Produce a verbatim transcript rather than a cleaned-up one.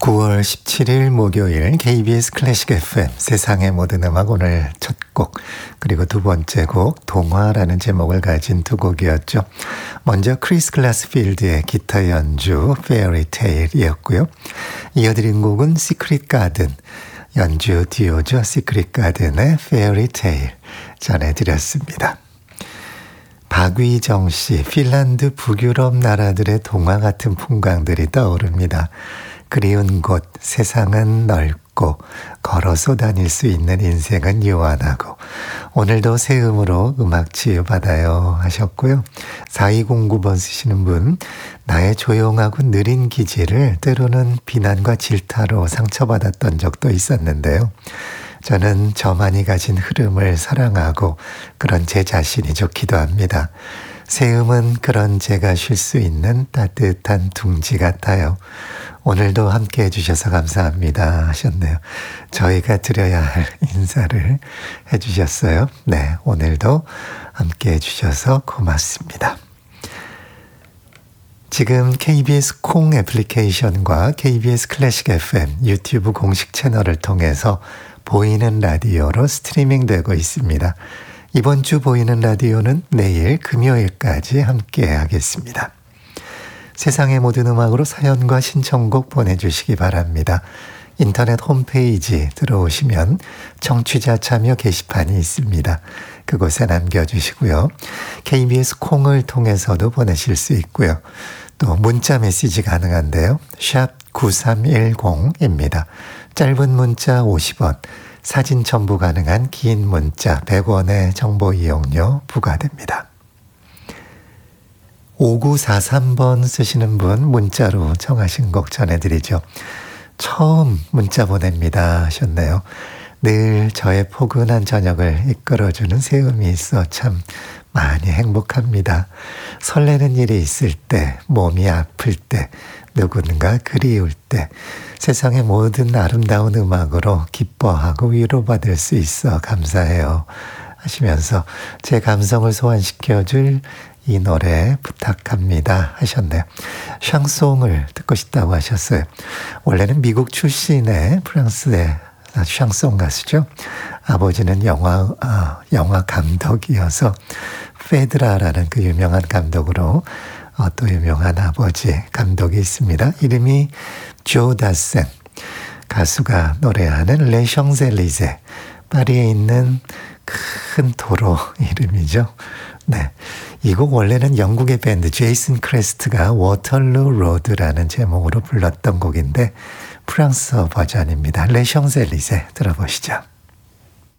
구월 십칠일 목요일 케이비에스 클래식 에프엠 세상의 모든 음악 오늘 첫 곡 그리고 두 번째 곡 동화라는 제목을 가진 두 곡이었죠. 먼저 크리스 글라스필드의 기타 연주 Fairy Tale이었고요. 이어드린 곡은 시크릿 가든 연주 듀오죠. 시크릿 가든의 Fairy Tale 전해드렸습니다. 박위정 씨, 핀란드 북유럽 나라들의 동화 같은 풍광들이 떠오릅니다. 그리운 곳, 세상은 넓고 걸어서 다닐 수 있는 인생은 유한하고 오늘도 새 음으로 음악 치유받아요 하셨고요. 사이공구 번 쓰시는 분, 나의 조용하고 느린 기질을 때로는 비난과 질타로 상처받았던 적도 있었는데요. 저는 저만이 가진 흐름을 사랑하고 그런 제 자신이 좋기도 합니다. 새 음은 그런 제가 쉴 수 있는 따뜻한 둥지 같아요. 오늘도 함께 해주셔서 감사합니다 하셨네요. 저희가 드려야 할 인사를 해주셨어요. 네, 오늘도 함께 해주셔서 고맙습니다. 지금 케이비에스 콩 애플리케이션과 케이비에스 클래식 에프엠 유튜브 공식 채널을 통해서 보이는 라디오로 스트리밍 되고 있습니다. 이번 주 보이는 라디오는 내일 금요일까지 함께 하겠습니다. 세상의 모든 음악으로 사연과 신청곡 보내주시기 바랍니다. 인터넷 홈페이지 들어오시면 청취자 참여 게시판이 있습니다. 그곳에 남겨주시고요. 케이비에스 콩을 통해서도 보내실 수 있고요. 또 문자 메시지 가능한데요. 샵 구삼일공입니다. 짧은 문자 오십 원, 사진 첨부 가능한 긴 문자 백 원의 정보 이용료 부과됩니다. 오구사삼 번 쓰시는 분 문자로 정하신 곡 전해드리죠. 처음 문자 보냅니다 하셨네요. 늘 저의 포근한 저녁을 이끌어주는 새음이 있어 참 많이 행복합니다. 설레는 일이 있을 때, 몸이 아플 때, 누군가 그리울 때 세상의 모든 아름다운 음악으로 기뻐하고 위로받을 수 있어 감사해요 하시면서 제 감성을 소환시켜줄 이 노래 부탁합니다 하셨네요. 샹송을 듣고 싶다고 하셨어요. 원래는 미국 출신의 프랑스의 샹송 가수죠. 아버지는 영화, 아, 영화 감독이어서 페드라라는 그 유명한 감독으로 어, 또 유명한 아버지 감독이 있습니다. 이름이 조 다센. 가수가 노래하는 레 샹젤리제, 파리에 있는 큰 도로 이름이죠. 네, 이 곡 원래는 영국의 밴드 제이슨 크레스트가 워털루 로드라는 제목으로 불렀던 곡인데 프랑스어 버전입니다. 레 샹젤리제 들어보시죠.